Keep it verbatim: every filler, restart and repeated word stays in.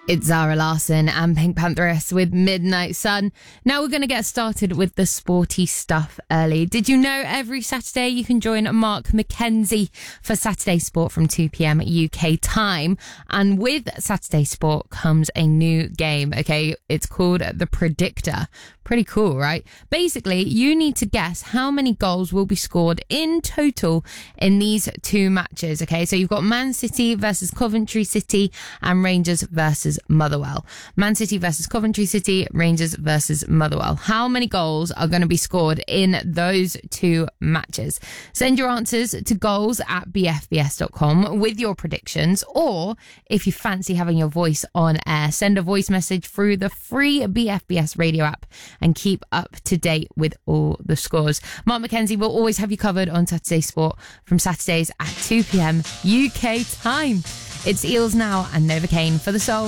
It's Zara Larsson and Pink Pantheress with Midnight Sun. Now we're going to get started with the sporty stuff early. Did you know every Saturday you can join Mark McKenzie for Saturday Sport from two p.m. U K time? And with Saturday Sport comes a new game, okay? It's called The Predictor. Pretty cool, right? Basically, you need to guess how many goals will be scored in total in these two matches, okay? So you've got Man City versus Coventry City and Rangers versus Motherwell. Man City versus Coventry City, Rangers versus Motherwell. How many goals are going to be scored in those two matches? Send your answers to goals at b f b s dot com with your predictions, or if you fancy having your voice on air, send a voice message through the free B F B S radio app and keep up to date with all the scores. Mark McKenzie will always have you covered on Saturday Sport from Saturdays at two p.m. U K time. It's Eels now and Novocaine for the Soul.